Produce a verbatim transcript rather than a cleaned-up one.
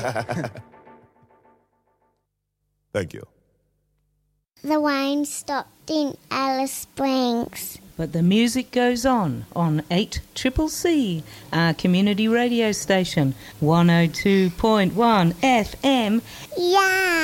Thank you. The rain stopped in Alice Springs. But the music goes on on eight Triple C, our community radio station, one oh two point one F M. Yeah!